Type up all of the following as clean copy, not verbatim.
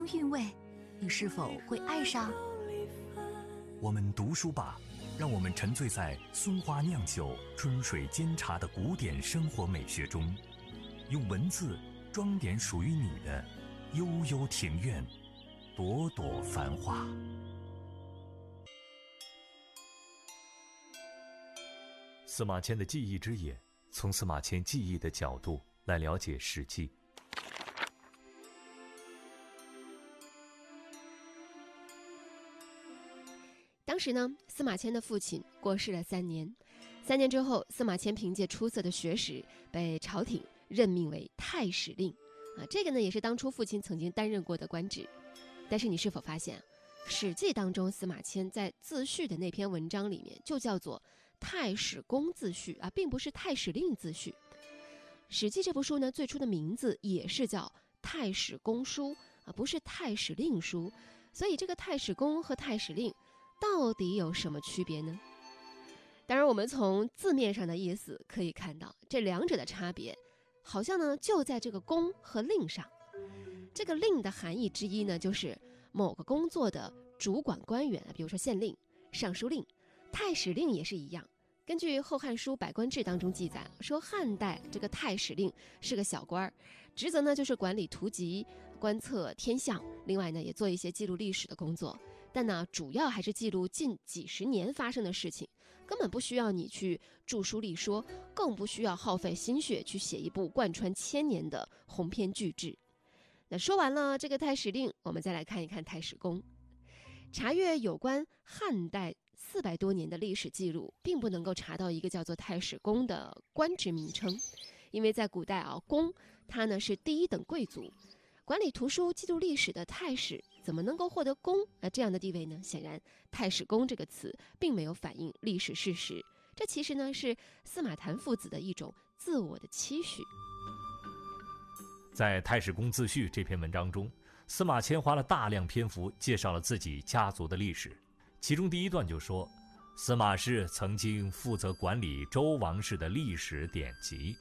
韵味，你是否会爱上？ 我们读书吧，让我们沉醉在松花酿酒、春水煎茶的古典生活美学中，用文字装点属于你的悠悠庭院，朵朵繁华。司马迁的记忆之眼，从司马迁记忆的角度来了解《史记》。 当时呢，司马迁的父亲过世了3年，3年之后，司马迁凭借出色的学识被朝廷任命为太史令这个呢也是当初父亲曾经担任过的官职。但是你是否发现《史记》当中司马迁在自序的那篇文章里面就叫做太史公自序并不是太史令自序。《史记》这部书呢，最初的名字也是叫太史公书不是太史令书。所以这个太史公和太史令到底有什么区别呢？当然我们从字面上的意思可以看到，这两者的差别好像呢就在这个公和令上。这个令的含义之一呢，就是某个工作的主管官员，比如说县令、尚书令。太史令也是一样，根据《后汉书·百官志》当中记载，说汉代这个太史令是个小官，职责呢就是管理图籍、观测天象，另外呢也做一些记录历史的工作。但呢，主要还是记录近几十年发生的事情，根本不需要你去著书立说，更不需要耗费心血去写一部贯穿1000年的鸿篇巨制。那说完了这个太史令，我们再来看一看太史公。查阅有关汉代400多年的历史记录，并不能够查到一个叫做太史公的官职名称，因为在古代公他呢是第一等贵族，管理图书、记录历史的太史怎么能够获得公这样的地位呢？显然太史公这个词并没有反映历史事实，这其实呢是司马谈父子的一种自我的期许。 在《太史公自序》这篇文章中，司马迁花了大量篇幅介绍了自己家族的历史。其中第一段就说，司马氏曾经负责管理周王室的历史典籍。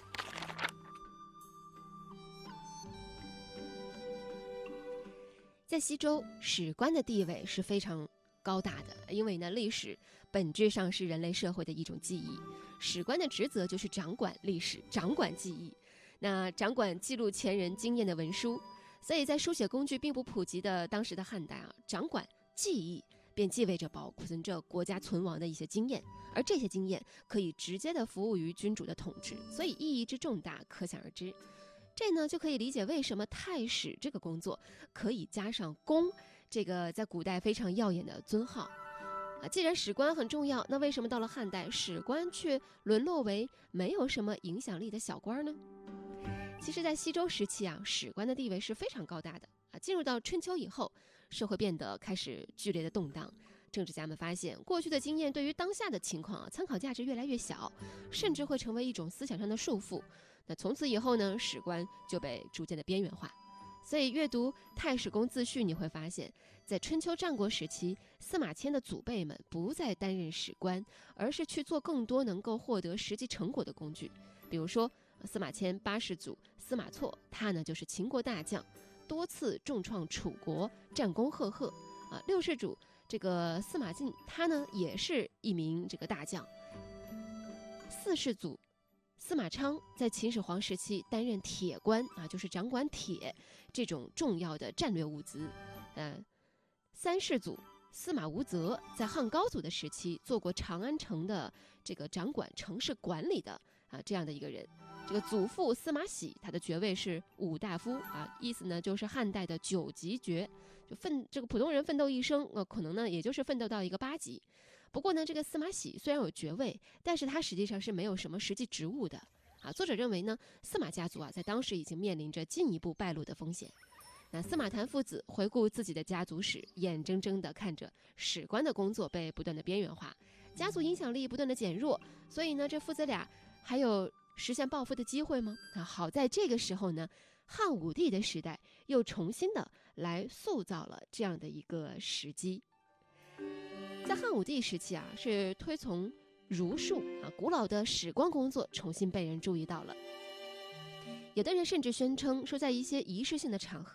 在西周，史官的地位是非常高大的，因为呢，历史本质上是人类社会的一种记忆，史官的职责就是掌管历史，掌管记忆，那掌管记录前人经验的文书。所以在书写工具并不普及的当时的汉代掌管记忆便意味着保存着国家存亡的一些经验，而这些经验可以直接的服务于君主的统治，所以意义之重大可想而知。这呢就可以理解为什么太史这个工作可以加上公这个在古代非常耀眼的尊号既然史官很重要，那为什么到了汉代史官却沦落为没有什么影响力的小官呢？其实在西周时期史官的地位是非常高大的进入到春秋以后，社会变得开始剧烈的动荡，政治家们发现过去的经验对于当下的情况参考价值越来越小，甚至会成为一种思想上的束缚。那从此以后呢，史官就被逐渐的边缘化。所以阅读太史公自序，你会发现在春秋战国时期，司马迁的祖辈们不再担任史官，而是去做更多能够获得实际成果的工具。比如说司马迁8世祖司马错，他呢就是秦国大将，多次重创楚国，战功赫赫6世祖这个司马晋，他呢也是一名这个大将。4世祖司马昌在秦始皇时期担任铁官就是掌管铁这种重要的战略物资。3世祖司马无泽在汉高祖的时期做过长安城的这个掌管城市管理的这样的一个人。这个祖父司马喜，他的爵位是武大夫意思呢就是汉代的9级爵，就这个普通人奋斗一生可能呢也就是奋斗到一个8级。不过呢，这个司马喜虽然有爵位，但是他实际上是没有什么实际职务的作者认为呢，司马家族在当时已经面临着进一步败落的风险。那司马谈父子回顾自己的家族史，眼睁睁地看着史官的工作被不断的边缘化，家族影响力不断的减弱，所以呢，这父子俩还有实现抱负的机会吗？好在这个时候呢，汉武帝的时代又重新的来塑造了这样的一个时机。在汉武帝时期是推崇儒术古老的史官工作重新被人注意到了。有的人甚至宣称说，在一些仪式性的场合，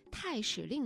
太史令